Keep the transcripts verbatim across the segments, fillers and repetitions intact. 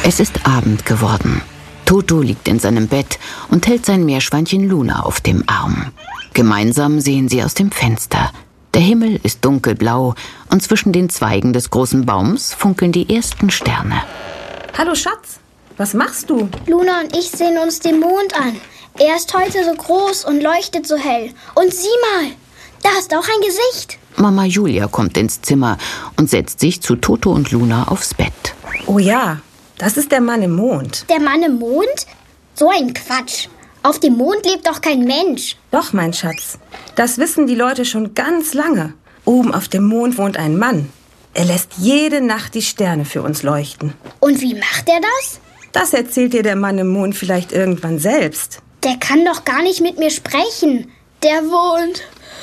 Es ist Abend geworden. Toto liegt in seinem Bett und hält sein Meerschweinchen Luna auf dem Arm. Gemeinsam sehen sie aus dem Fenster. Der Himmel ist dunkelblau und zwischen den Zweigen des großen Baums funkeln die ersten Sterne. Hallo Schatz, was machst du? Luna und ich sehen uns den Mond an. Er ist heute so groß und leuchtet so hell. Und sieh mal, da ist auch ein Gesicht. Mama Julia kommt ins Zimmer und setzt sich zu Toto und Luna aufs Bett. Oh ja, das ist der Mann im Mond. Der Mann im Mond? So ein Quatsch. Auf dem Mond lebt doch kein Mensch. Doch, mein Schatz. Das wissen die Leute schon ganz lange. Oben auf dem Mond wohnt ein Mann. Er lässt jede Nacht die Sterne für uns leuchten. Und wie macht er das? Das erzählt dir der Mann im Mond vielleicht irgendwann selbst. Der kann doch gar nicht mit mir sprechen. Der wohnt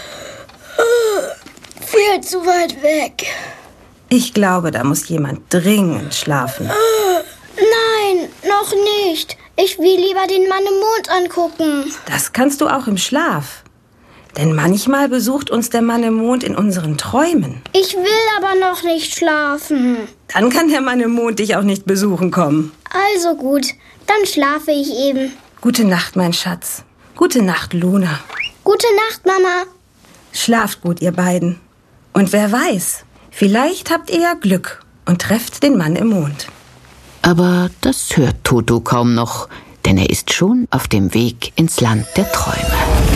viel zu weit weg. Ich glaube, da muss jemand dringend schlafen. Nein, noch nicht. Ich will lieber den Mann im Mond angucken. Das kannst du auch im Schlaf. Denn manchmal besucht uns der Mann im Mond in unseren Träumen. Ich will aber noch nicht schlafen. Dann kann der Mann im Mond dich auch nicht besuchen kommen. Also gut, dann schlafe ich eben. Gute Nacht, mein Schatz. Gute Nacht, Luna. Gute Nacht, Mama. Schlaft gut, ihr beiden. Und wer weiß, vielleicht habt ihr ja Glück und trefft den Mann im Mond. Aber das hört Toto kaum noch, denn er ist schon auf dem Weg ins Land der Träume.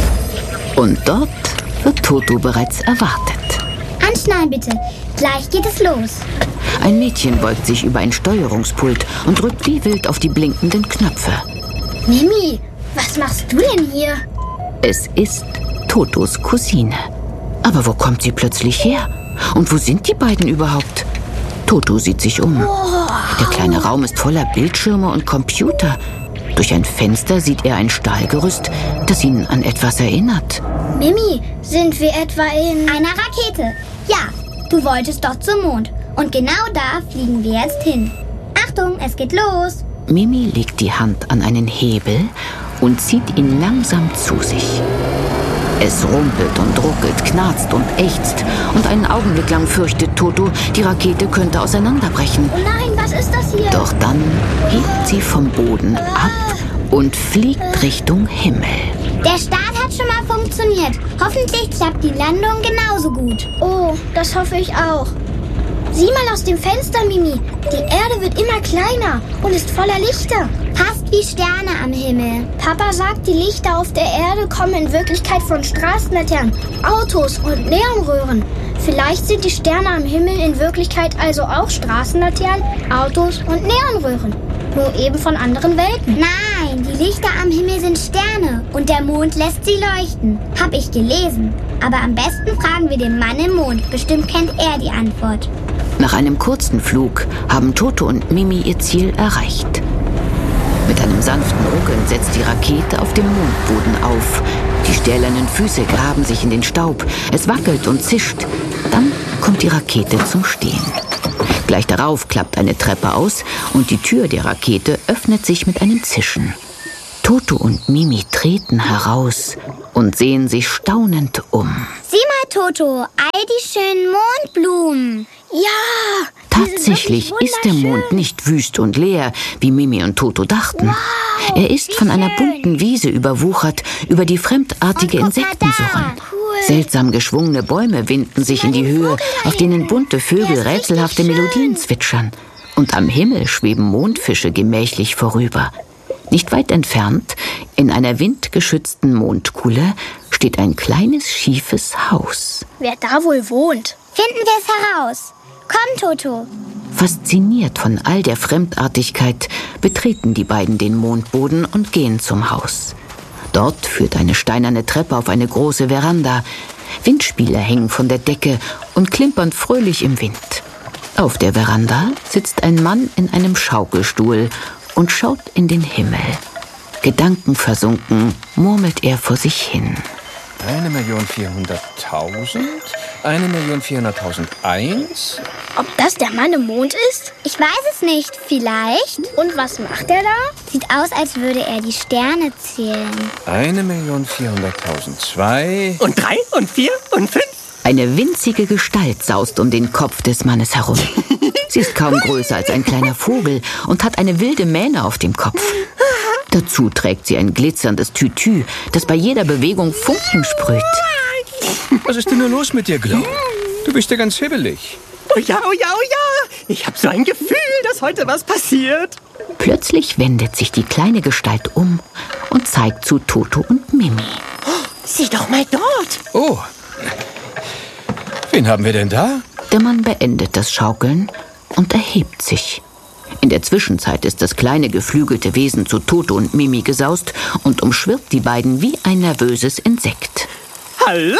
Und dort wird Toto bereits erwartet. Anschnallen bitte, gleich geht es los. Ein Mädchen beugt sich über ein Steuerungspult und drückt wie wild auf die blinkenden Knöpfe. Mimi, was machst du denn hier? Es ist Totos Cousine. Aber wo kommt sie plötzlich her? Und wo sind die beiden überhaupt? Toto sieht sich um. Wow. Der kleine Raum ist voller Bildschirme und Computer. Durch ein Fenster sieht er ein Stahlgerüst, das ihn an etwas erinnert. Mimi, sind wir etwa in einer Rakete? Ja, du wolltest doch zum Mond. Und genau da fliegen wir jetzt hin. Achtung, es geht los. Mimi legt die Hand an einen Hebel und zieht ihn langsam zu sich. Es rumpelt und ruckelt, knarzt und ächzt. Und einen Augenblick lang fürchtet Toto, die Rakete könnte auseinanderbrechen. Oh nein, was ist das hier? Doch dann hebt sie vom Boden ab und fliegt Richtung Himmel. Der Start hat schon mal funktioniert. Hoffentlich klappt die Landung genauso gut. Oh, das hoffe ich auch. Sieh mal aus dem Fenster, Mimi. Die Erde wird immer kleiner und ist voller Lichter. Fast wie Sterne am Himmel. Papa sagt, die Lichter auf der Erde kommen in Wirklichkeit von Straßenlaternen, Autos und Neonröhren. Vielleicht sind die Sterne am Himmel in Wirklichkeit also auch Straßenlaternen, Autos und Neonröhren. Nur eben von anderen Welten. Nein, die Lichter am Himmel sind Sterne und der Mond lässt sie leuchten. Hab ich gelesen. Aber am besten fragen wir den Mann im Mond. Bestimmt kennt er die Antwort. Nach einem kurzen Flug haben Toto und Mimi ihr Ziel erreicht. Mit einem sanften Ruckeln setzt die Rakete auf dem Mondboden auf. Die stählernen Füße graben sich in den Staub. Es wackelt und zischt. Dann kommt die Rakete zum Stehen. Gleich darauf klappt eine Treppe aus und die Tür der Rakete öffnet sich mit einem Zischen. Toto und Mimi treten heraus und sehen sich staunend um. Sieh mal, Toto, all die schönen Mondblumen. Ja, tatsächlich ist der Mond nicht wüst und leer, wie Mimi und Toto dachten. Wow, er ist von einer bunten Wiese überwuchert, über die fremdartige Insekten surren. Cool. Seltsam geschwungene Bäume winden sich in die Höhe, auf denen bunte Vögel rätselhafte Melodien zwitschern. Und am Himmel schweben Mondfische gemächlich vorüber. Nicht weit entfernt, in einer windgeschützten Mondkuhle, steht ein kleines, schiefes Haus. Wer da wohl wohnt? Finden wir es heraus. Komm, Toto. Fasziniert von all der Fremdartigkeit betreten die beiden den Mondboden und gehen zum Haus. Dort führt eine steinerne Treppe auf eine große Veranda. Windspiele hängen von der Decke und klimpern fröhlich im Wind. Auf der Veranda sitzt ein Mann in einem Schaukelstuhl und schaut in den Himmel. Gedankenversunken murmelt er vor sich hin. Eine Million vierhunderttausend, eine Million vierhunderttausend eins. Ob das der Mann im Mond ist? Ich weiß es nicht. Vielleicht. Und was macht er da? Sieht aus, als würde er die Sterne zählen. Eine Million vierhunderttausend zwei. Und drei und vier und fünf. Eine winzige Gestalt saust um den Kopf des Mannes herum. Sie ist kaum größer als ein kleiner Vogel und hat eine wilde Mähne auf dem Kopf. Dazu trägt sie ein glitzerndes Tütü, das bei jeder Bewegung Funken sprüht. Was ist denn nur los mit dir, Glow? Du bist ja ganz hibbelig. Oh ja, oh ja, oh ja. Ich habe so ein Gefühl, dass heute was passiert. Plötzlich wendet sich die kleine Gestalt um und zeigt zu Toto und Mimi. Sieh doch mal dort. Oh. Wen haben wir denn da? Der Mann beendet das Schaukeln und erhebt sich. In der Zwischenzeit ist das kleine geflügelte Wesen zu Toto und Mimi gesaust und umschwirrt die beiden wie ein nervöses Insekt. Hallo,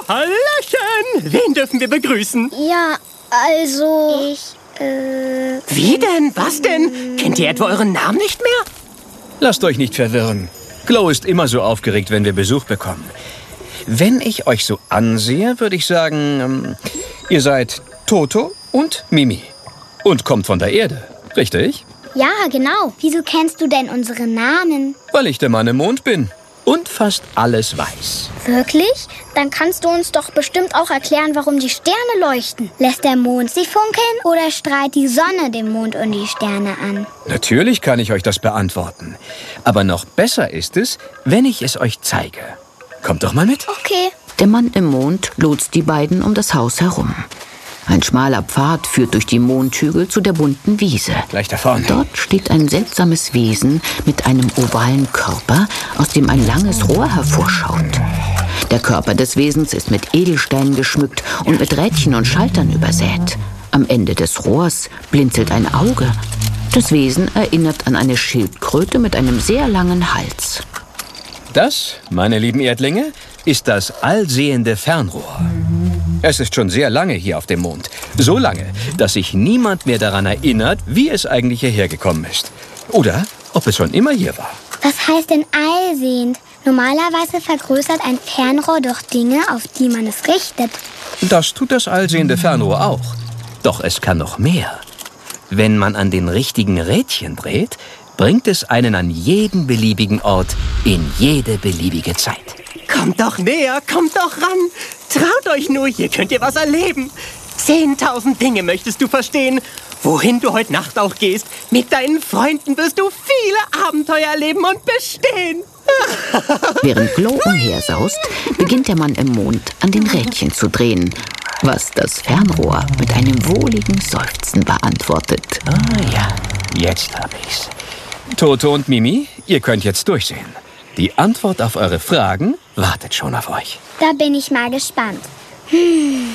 Hallöchen. Wen dürfen wir begrüßen? Ja, also... Ich, äh... Wie denn? Was denn? Kennt ihr etwa euren Namen nicht mehr? Lasst euch nicht verwirren. Glow ist immer so aufgeregt, wenn wir Besuch bekommen. Wenn ich euch so ansehe, würde ich sagen, ähm, ihr seid Toto und Mimi. Und kommt von der Erde, richtig? Ja, genau. Wieso kennst du denn unsere Namen? Weil ich der Mann im Mond bin und fast alles weiß. Wirklich? Dann kannst du uns doch bestimmt auch erklären, warum die Sterne leuchten. Lässt der Mond sie funkeln oder strahlt die Sonne den Mond und die Sterne an? Natürlich kann ich euch das beantworten. Aber noch besser ist es, wenn ich es euch zeige. Kommt doch mal mit. Okay. Der Mann im Mond lotst die beiden um das Haus herum. Ein schmaler Pfad führt durch die Mondhügel zu der bunten Wiese. Gleich da vorne. Dort steht ein seltsames Wesen mit einem ovalen Körper, aus dem ein langes Rohr hervorschaut. Der Körper des Wesens ist mit Edelsteinen geschmückt und mit Rädchen und Schaltern übersät. Am Ende des Rohrs blinzelt ein Auge. Das Wesen erinnert an eine Schildkröte mit einem sehr langen Hals. Das, meine lieben Erdlinge, ist das allsehende Fernrohr. Es ist schon sehr lange hier auf dem Mond. So lange, dass sich niemand mehr daran erinnert, wie es eigentlich hierher gekommen ist. Oder ob es schon immer hier war. Was heißt denn allsehend? Normalerweise vergrößert ein Fernrohr doch Dinge, auf die man es richtet. Das tut das allsehende Fernrohr auch. Doch es kann noch mehr. Wenn man an den richtigen Rädchen dreht, bringt es einen an jeden beliebigen Ort in jede beliebige Zeit. Kommt doch näher, kommt doch ran. Traut euch nur, hier könnt ihr was erleben. Zehntausend Dinge möchtest du verstehen. Wohin du heute Nacht auch gehst, mit deinen Freunden wirst du viele Abenteuer erleben und bestehen. Während Glow umhersaust, beginnt der Mann im Mond an den Rädchen zu drehen, was das Fernrohr mit einem wohligen Seufzen beantwortet. Ah ja, jetzt hab ich's. Toto und Mimi, ihr könnt jetzt durchsehen. Die Antwort auf eure Fragen wartet schon auf euch. Da bin ich mal gespannt. Hm.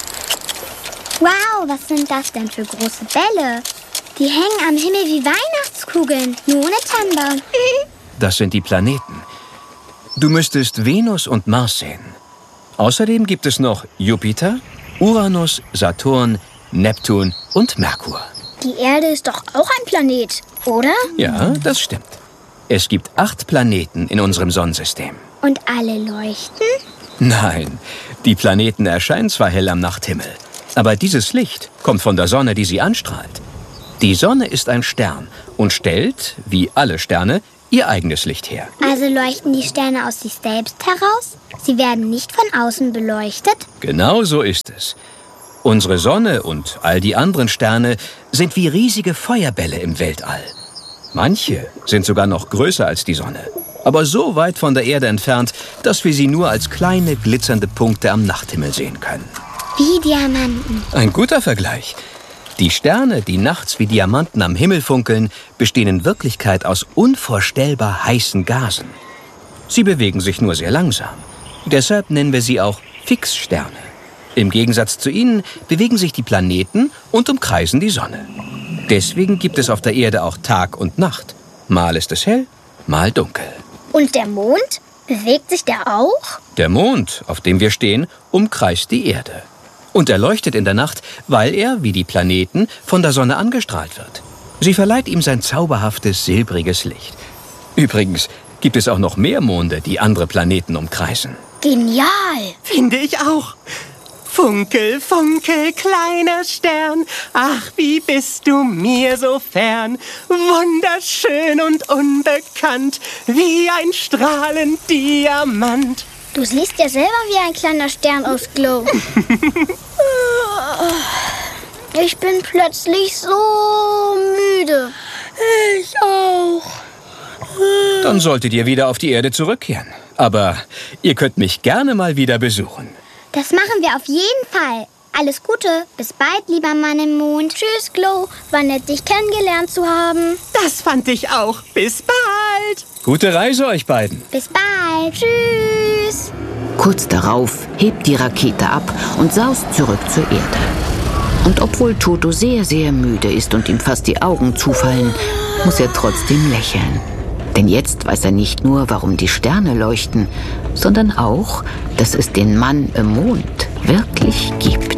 Wow, was sind das denn für große Bälle? Die hängen am Himmel wie Weihnachtskugeln, nur ohne Tannenbaum. Das sind die Planeten. Du müsstest Venus und Mars sehen. Außerdem gibt es noch Jupiter, Uranus, Saturn, Neptun und Merkur. Die Erde ist doch auch ein Planet, oder? Ja, das stimmt. Es gibt acht Planeten in unserem Sonnensystem. Und alle leuchten? Nein, die Planeten erscheinen zwar hell am Nachthimmel, aber dieses Licht kommt von der Sonne, die sie anstrahlt. Die Sonne ist ein Stern und stellt, wie alle Sterne, ihr eigenes Licht her. Also leuchten die Sterne aus sich selbst heraus? Sie werden nicht von außen beleuchtet? Genau so ist es. Unsere Sonne und all die anderen Sterne sind wie riesige Feuerbälle im Weltall. Manche sind sogar noch größer als die Sonne, aber so weit von der Erde entfernt, dass wir sie nur als kleine glitzernde Punkte am Nachthimmel sehen können. Wie Diamanten. Ein guter Vergleich. Die Sterne, die nachts wie Diamanten am Himmel funkeln, bestehen in Wirklichkeit aus unvorstellbar heißen Gasen. Sie bewegen sich nur sehr langsam. Deshalb nennen wir sie auch Fixsterne. Im Gegensatz zu ihnen bewegen sich die Planeten und umkreisen die Sonne. Deswegen gibt es auf der Erde auch Tag und Nacht. Mal ist es hell, mal dunkel. Und der Mond? Bewegt sich der auch? Der Mond, auf dem wir stehen, umkreist die Erde. Und er leuchtet in der Nacht, weil er, wie die Planeten, von der Sonne angestrahlt wird. Sie verleiht ihm sein zauberhaftes, silbriges Licht. Übrigens gibt es auch noch mehr Monde, die andere Planeten umkreisen. Genial! Finde ich auch. Funkel, funkel, kleiner Stern, ach, wie bist du mir so fern, wunderschön und unbekannt, wie ein strahlend Diamant. Du siehst ja selber wie ein kleiner Stern aus Glow. Ich bin plötzlich so müde. Ich auch. Dann solltet ihr wieder auf die Erde zurückkehren. Aber ihr könnt mich gerne mal wieder besuchen. Das machen wir auf jeden Fall. Alles Gute. Bis bald, lieber Mann im Mond. Tschüss, Glow. War nett, dich kennengelernt zu haben. Das fand ich auch. Bis bald. Gute Reise euch beiden. Bis bald. Tschüss. Kurz darauf hebt die Rakete ab und saust zurück zur Erde. Und obwohl Toto sehr, sehr müde ist und ihm fast die Augen zufallen, muss er trotzdem lächeln. Denn jetzt weiß er nicht nur, warum die Sterne leuchten, sondern auch, dass es den Mann im Mond wirklich gibt.